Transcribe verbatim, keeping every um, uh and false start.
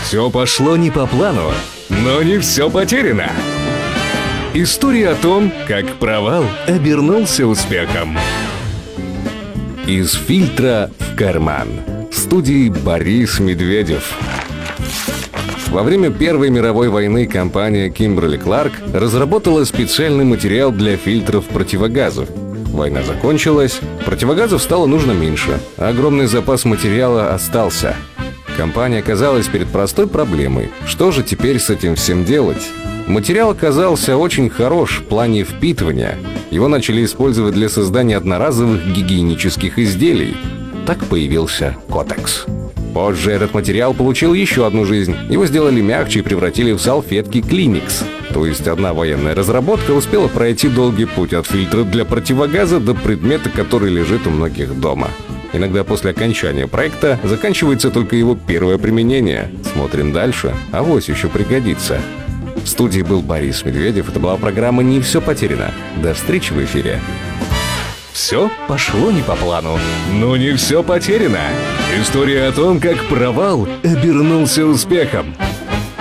Все пошло не по плану, но не все потеряно. История о том, как провал обернулся успехом. Из фильтра в карман. В студии Борис Медведев. Во время Первой мировой войны компания Kimberly-Clark разработала специальный материал для фильтров противогазов. Война закончилась, противогазов стало нужно меньше, а огромный запас материала остался. Компания оказалась перед простой проблемой. Что же теперь с этим всем делать? Материал оказался очень хорош в плане впитывания. Его начали использовать для создания одноразовых гигиенических изделий. Так появился Котекс. Позже этот материал получил еще одну жизнь. Его сделали мягче и превратили в салфетки Kleenex. То есть одна военная разработка успела пройти долгий путь от фильтра для противогаза до предмета, который лежит у многих дома. Иногда после окончания проекта заканчивается только его первое применение. Смотрим дальше, авось еще пригодится. В студии был Борис Медведев. Это была программа «Не все потеряно». До встречи в эфире. Все пошло не по плану, но не все потеряно. История о том, как провал обернулся успехом.